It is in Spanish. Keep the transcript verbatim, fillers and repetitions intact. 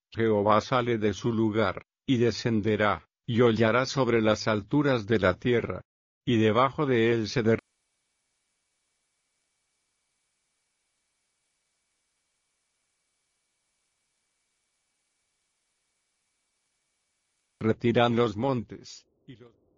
Jehová sale de su lugar, y descenderá, y hollará sobre las alturas de la tierra, y debajo de él se derretirán los montes, y los